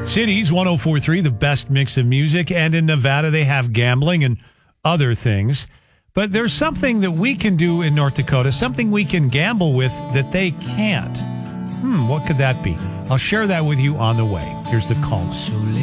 Cities 104.3, the best mix of music. And in Nevada, they have gambling and other things. But there's something that we can do in North Dakota, something we can gamble with that they can't. What could that be? I'll share that with you on the way. Here's the call.